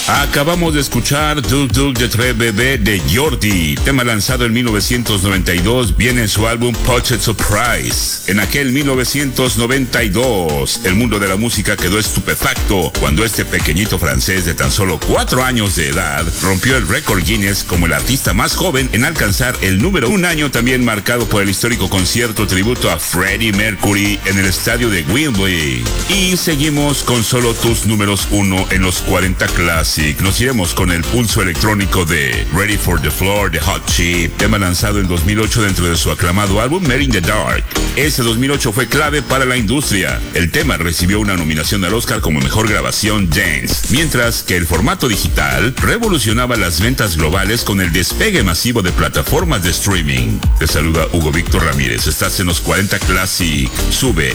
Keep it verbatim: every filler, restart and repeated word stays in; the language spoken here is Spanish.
Acabamos de escuchar Duk Duk de Tres Bébé de Jordi, tema lanzado en mil novecientos noventa y dos, viene en su álbum Pocket Surprise. En aquel mil novecientos noventa y dos, el mundo de la música quedó estupefacto cuando este pequeñito francés de tan solo cuatro años de edad rompió el récord Guinness como el artista más joven en alcanzar el número un año, también marcado por el histórico concierto tributo a Freddie Mercury en el estadio de Wembley. Y seguimos con solo tus números uno en los cuarenta Classic. Nos iremos con el pulso electrónico de Ready for the Floor de Hot Chip, tema lanzado en dos mil ocho dentro de su aclamado álbum Made in the Dark. Ese dos mil ocho fue clave para la industria. El tema recibió una nominación al Oscar como mejor grabación dance, mientras que el formato digital revolucionaba las ventas globales con el despegue masivo de plataformas de streaming. Te saluda Hugo Víctor Ramírez. Estás en los cuarenta Classic. Sube